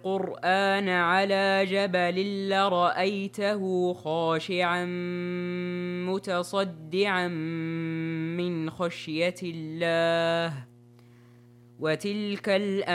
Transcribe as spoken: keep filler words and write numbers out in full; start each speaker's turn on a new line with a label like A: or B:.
A: القرآن على جبل لرأيته خاشعا متصدعا من خشية الله وتلك الأمثال